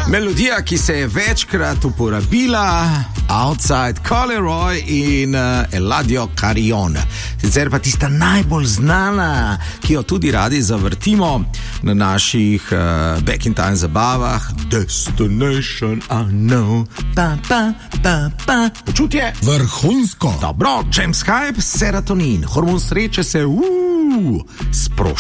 Melodija, ki se je večkrat uporabila, Outside Coleroy in Eladio Carrion. Sicer pa tista najbolj znana, ki jo tudi radi zavrtimo na naših Back in Time zabavah, Destination Unknown. Počutje? Vrhunsko. Dobro, James Hype, serotonin, hormon sreče se sprošča.